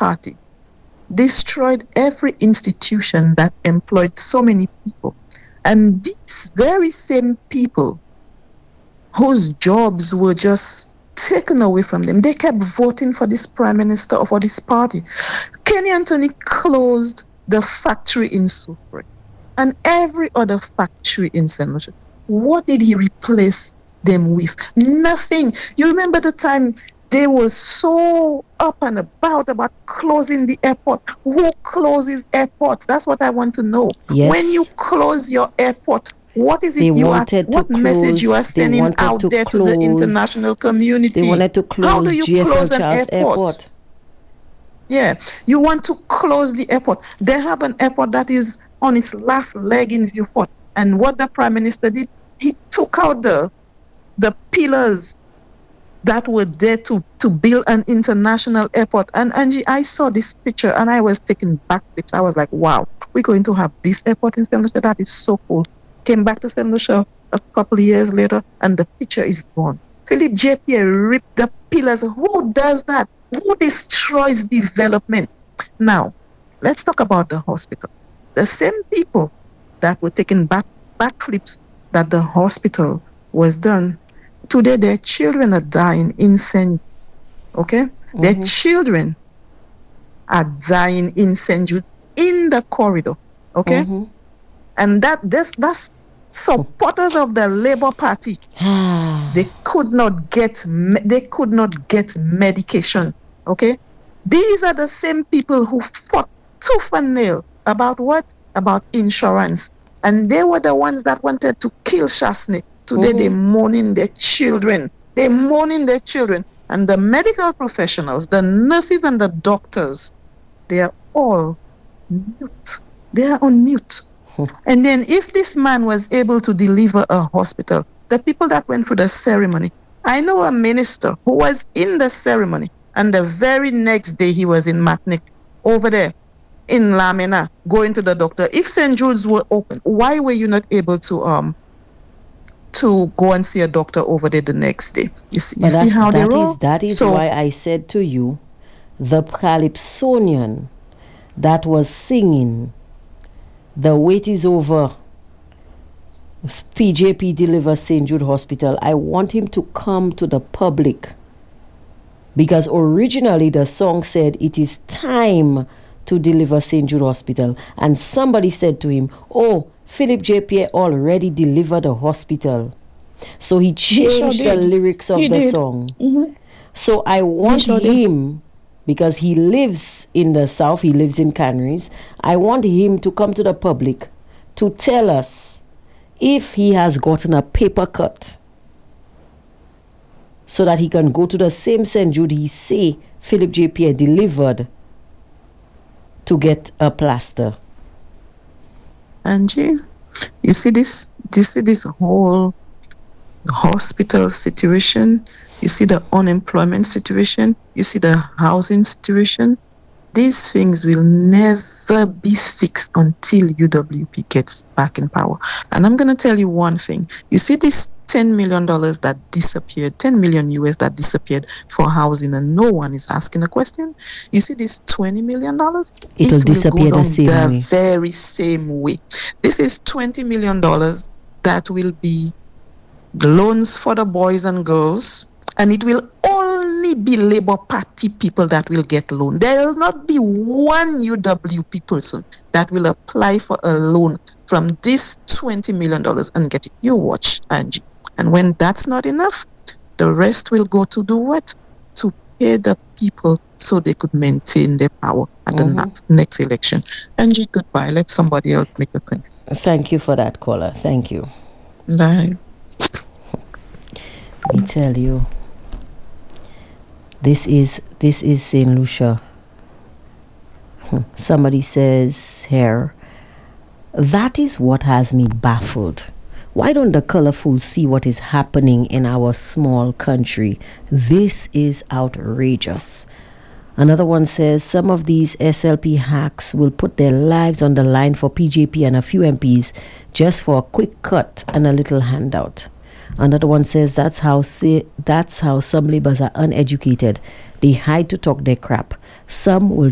Party destroyed every institution that employed so many people. And these very same people whose jobs were just taken away from them, they kept voting for this prime minister or for this party. Kenny Anthony closed the factory in Suffolk and every other factory in St. Lucia. What did he replace them with? Nothing. You remember the time they were so up and about closing the airport. Who closes airports? That's what I want to know. Yes. When you close your airport, what is it what message you are sending out there to the international community? They wanted to close. How do you GFL close an Charles airport? Yeah, you want to close the airport. They have an airport that is on its last leg in Vieux-Fort. And what the prime minister did, he took out the pillars that were there to build an international airport. And Angie, I saw this picture and I was taking backflips. I was like, wow, we're going to have this airport in St. Lucia. That is so cool. Came back to St. Lucia a couple of years later and the picture is gone. Philip J. Pierre ripped the pillars. Who does that? Who destroys development? Now, let's talk about the hospital. The same people that were taking backflips that the hospital was done, today their children are dying in St. Okay? Mm-hmm. Their children are dying in St. Jude in the corridor. Okay? Mm-hmm. And that's supporters of the Labour Party. They could not get medication. Okay? These are the same people who fought tooth and nail about what? About insurance. And they were the ones that wanted to kill Shasney. Today they're mourning their children. They're mourning their children. And the medical professionals, the nurses and the doctors, they are all mute. They are on mute. And then if this man was able to deliver a hospital, the people that went through the ceremony, I know a minister who was in the ceremony and the very next day he was in Matnik over there in Lamina going to the doctor. If St. Jude's were open, why were you not able to go and see a doctor over there the next day? You see how they roll? That is why I said to you, the Calypsonian that was singing, "The wait is over, PJP delivers St. Jude Hospital," I want him to come to the public. Because originally the song said, "It is time to deliver St. Jude Hospital." And somebody said to him, "Oh, Philip J. Pierre already delivered a hospital." So he changed the lyrics of the song. Mm-hmm. So I want him, because he lives in the South, he lives in Canaries, I want him to come to the public to tell us if he has gotten a paper cut so that he can go to the same St. Jude he say Philip J. Pierre delivered to get a plaster. Angie, you see this whole hospital situation, you see the unemployment situation, you see the housing situation. These things will never be fixed until UWP gets back in power. And I'm going to tell you one thing. You see this $10 million that disappeared, 10 million US that disappeared for housing, and no one is asking a question. You see this $20 million? It will disappear the same way. Very same way. This is $20 million that will be loans for the boys and girls, and it will only be Labour Party people that will get loan. There will not be one UWP person that will apply for a loan from this $20 million and get it. You watch, Angie. And when that's not enough, the rest will go to do what? To pay the people so they could maintain their power at the next election. Angie, goodbye. Let somebody else make a point. Thank you for that, caller. Thank you. Bye. Let me tell you, this is St. Lucia. Somebody says here, that is what has me baffled. Why don't the colorful see what is happening in our small country? This is outrageous. Another one says, some of these SLP hacks will put their lives on the line for PJP and a few MPs just for a quick cut and a little handout. Another one says, that's how some laborers are uneducated. They hide to talk their crap. Some will